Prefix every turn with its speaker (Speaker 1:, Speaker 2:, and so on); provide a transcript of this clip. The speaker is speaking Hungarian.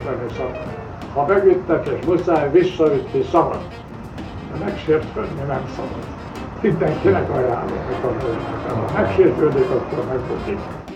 Speaker 1: megsérteni szabad. Ha megüttek és muszáj visszaütni szabad, de megsértődni nem szabad. Mindenkinek ajánlom, hogy tanulják el. Ha megsértődik, akkor megbukik.